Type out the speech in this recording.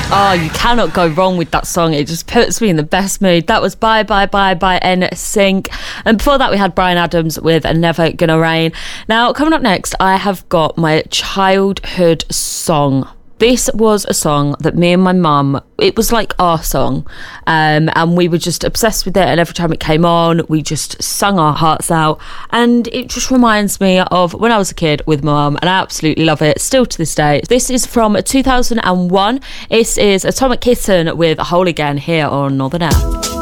Oh, you cannot go wrong with that song. It just puts me in the best mood. That was Bye Bye Bye by NSYNC. And before that, we had Bryan Adams with Never Gonna Rain. Now, coming up next, I have got my childhood song. This was a song that me and my mum, it was like our song, and we were just obsessed with it, and every time it came on, we just sung our hearts out, and it just reminds me of when I was a kid with my mum, and I absolutely love it, still to this day. This is from 2001. This is Atomic Kitten with Whole Again here on Northern Air.